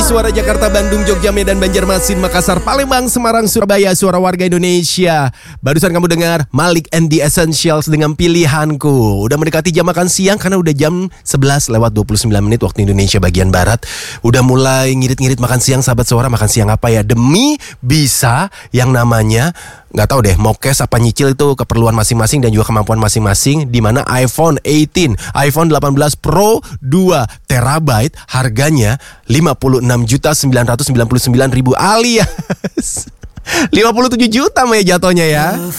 suara Jakarta, Bandung, Jogja, Medan, Banjarmasin, Makassar, Palembang, Semarang, Surabaya, suara warga Indonesia. Barusan kamu dengar Malik and the Essentials dengan Pilihanku. Udah mendekati jam makan siang karena udah jam 11 lewat 29 menit waktu Indonesia bagian Barat. Udah mulai ngirit-ngirit makan siang, sahabat suara. Makan siang apa ya? Demi bisa yang namanya, nggak tahu deh, mau cash apa nyicil itu keperluan masing-masing dan juga kemampuan masing-masing. Di mana iPhone 18, iPhone 18 Pro 2 terabyte harganya 56.999.000 alias 57 juta Maya jatuhnya ya.